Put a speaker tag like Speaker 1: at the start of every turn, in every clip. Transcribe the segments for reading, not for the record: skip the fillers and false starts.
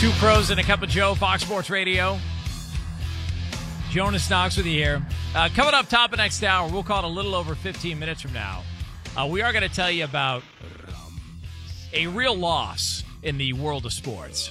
Speaker 1: Two Pros and a Cup of Joe, Fox Sports Radio. Jonas Knox with you here. Coming up top of next hour, we'll call it a little over 15 minutes from now. We are going to tell you about a real loss in the world of sports.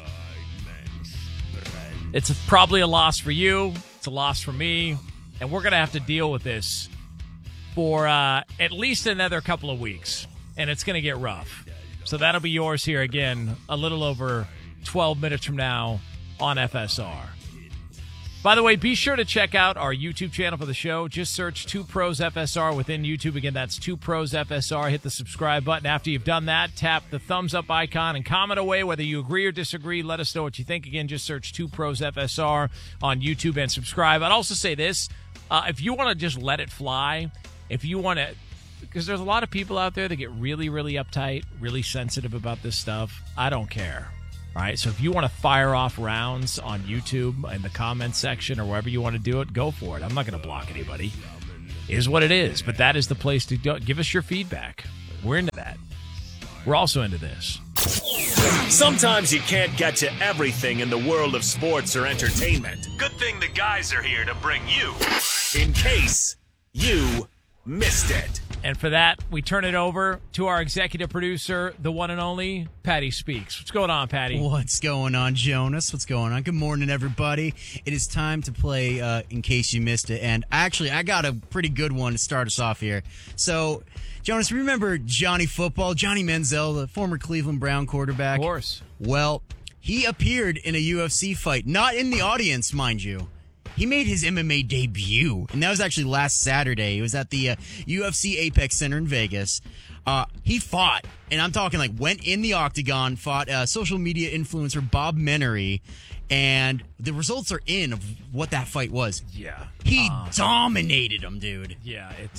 Speaker 1: It's probably a loss for you. It's a loss for me. And we're going to have to deal with this for at least another couple of weeks. And it's going to get rough. So that'll be yours here again a little over 12 minutes from now on FSR. By the way, be sure to check out our YouTube channel for the show. Just search 2 Pros FSR within YouTube. Again, that's 2 Pros FSR. Hit the subscribe button. After you've done that, tap the thumbs up icon and comment away whether you agree or disagree. Let us know what you think. Again, just search 2 Pros FSR on YouTube and subscribe. I'd also say this. If you want to just let it fly, if you want to, because there's a lot of people out there that get really, really uptight, really sensitive about this stuff. I don't care. All right, so if you want to fire off rounds on YouTube in the comments section or wherever you want to do it, go for it. I'm not going to block anybody. It is what it is, but that is the place to give us your feedback. We're into that. We're also into this.
Speaker 2: Sometimes you can't get to everything in the world of sports or entertainment. Good thing the guys are here to bring you in case you missed it.
Speaker 1: And for that, we turn it over to our executive producer, the one and only Patty Speaks. What's going on, Patty?
Speaker 3: What's going on, Jonas? What's going on? Good morning, everybody. It is time to play In Case You Missed It. And actually, I got a pretty good one to start us off here. So, Jonas, remember Johnny Football, Johnny Manziel, the former Cleveland Brown quarterback?
Speaker 1: Of course.
Speaker 3: Well, he appeared in a UFC fight, not in the audience, mind you. He made his MMA debut, and that was actually last Saturday. It was at the UFC Apex Center in Vegas. He fought, and I'm talking like went in the octagon, fought social media influencer Bob Menery, and the results are in of what that fight was.
Speaker 1: Yeah.
Speaker 3: He dominated him, dude.
Speaker 1: Yeah, it's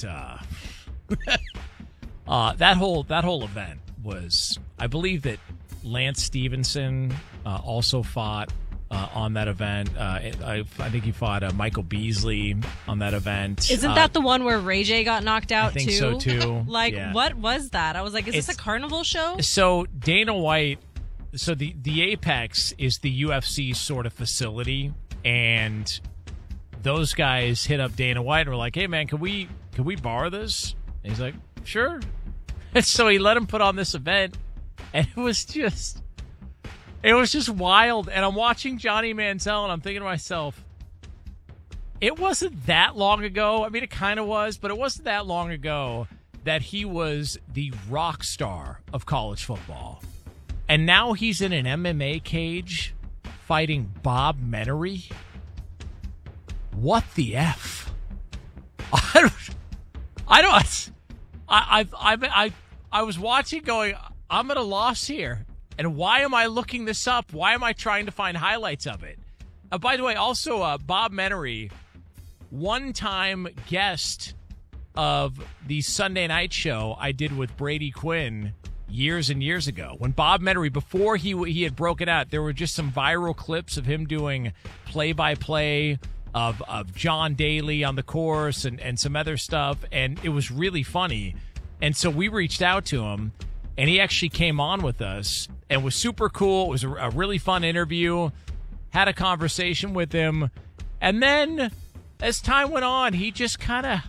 Speaker 1: that whole event was, I believe that Lance Stevenson also fought on that event. I think he fought Michael Beasley on that event.
Speaker 4: Isn't that the one where Ray J got knocked out,
Speaker 1: I think
Speaker 4: too?
Speaker 1: so, too.
Speaker 4: Yeah. What was that? I was like, is this a carnival show?
Speaker 1: So Dana White, so the Apex is the UFC sort of facility, and those guys hit up Dana White and were like, hey, man, can we borrow this? And he's like, sure. And so he let him put on this event, and it was just wild. And I'm watching Johnny Manziel, and I'm thinking to myself, it wasn't that long ago. I mean, it kind of was, but it wasn't that long ago that he was the rock star of college football. And now he's in an MMA cage fighting Bob Menery. What the F? I was watching going, I'm at a loss here. And why am I looking this up? Why am I trying to find highlights of it? By the way, also Bob Menery, one-time guest of the Sunday night show I did with Brady Quinn years and years ago. When Bob Menery, before he had broken out, there were just some viral clips of him doing play-by-play of John Daly on the course and some other stuff, and it was really funny. And so we reached out to him, and he actually came on with us and was super cool. It was a really fun interview. Had a conversation with him. And then as time went on, he just kind of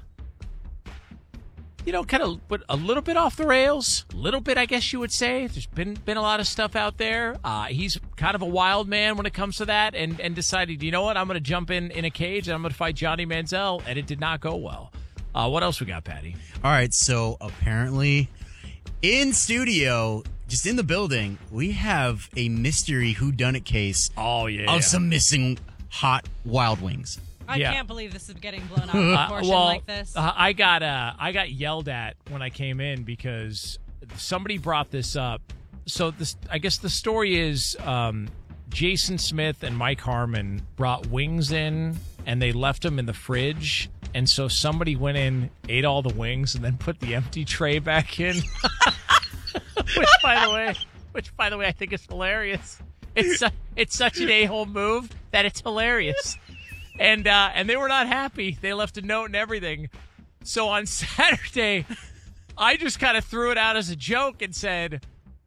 Speaker 1: went a little bit off the rails. A little bit, I guess you would say. There's been a lot of stuff out there. He's kind of a wild man when it comes to that, and decided, you know what, I'm going to jump in a cage and I'm going to fight Johnny Manziel, and it did not go well. What else we got, Patty?
Speaker 3: All right, so apparently in studio, just in the building, we have a mystery whodunit case.
Speaker 1: Oh, yeah.
Speaker 3: Of some missing hot Wild Wings.
Speaker 4: I can't believe this is getting blown out of proportion like this.
Speaker 1: I got yelled at when I came in because somebody brought this up. So I guess the story is Jason Smith and Mike Harmon brought wings in, and they left them in the fridge. And so somebody went in, ate all the wings, and then put the empty tray back in. Which, by the way, I think is hilarious. It's such an a-hole move that it's hilarious. And they were not happy. They left a note and everything. So on Saturday, I just kind of threw it out as a joke and said,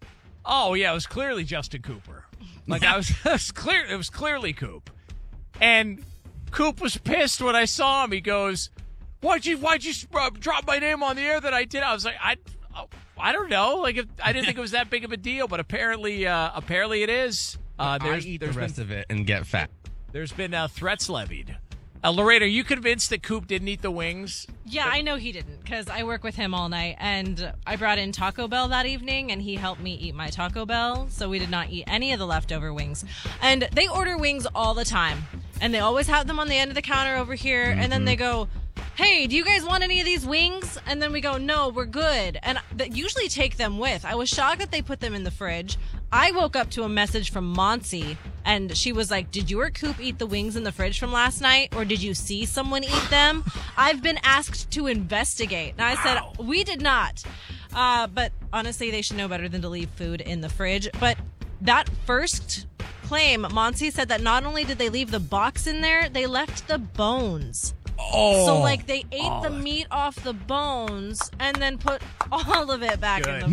Speaker 1: Oh, yeah, it was clearly Justin Cooper. Like, it was clearly Coop. And Coop was pissed when I saw him. He goes, why'd you drop my name on the air that I did? I was like, I don't know. Like, I didn't think it was that big of a deal, but apparently it is.
Speaker 5: I eat the rest of it and get fat.
Speaker 1: There's been threats levied. Lorraine, are you convinced that Coop didn't eat the wings?
Speaker 4: Yeah, I know he didn't because I work with him all night, and I brought in Taco Bell that evening, and he helped me eat my Taco Bell, so we did not eat any of the leftover wings. And they order wings all the time, and they always have them on the end of the counter over here, and then they go, hey, do you guys want any of these wings? And then we go, no, we're good. And they usually take them with. I was shocked that they put them in the fridge. I woke up to a message from Monsi, and she was like, did you or Coop eat the wings in the fridge from last night, or did you see someone eat them? I've been asked to investigate. And I said, we did not. But honestly, they should know better than to leave food in the fridge. But that first claim, Monsi said that not only did they leave the box in there, they left the bones.
Speaker 1: Oh.
Speaker 4: So, like, they ate the meat off the bones and then put all of it back in the